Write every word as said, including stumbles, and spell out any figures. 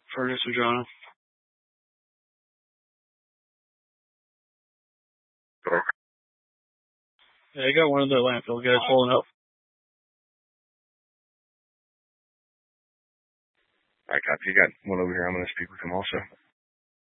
Fergus Madrona. Yeah, I got one of the landfill guys pulling up. I copy. You got one over here. I'm going to speak with him also.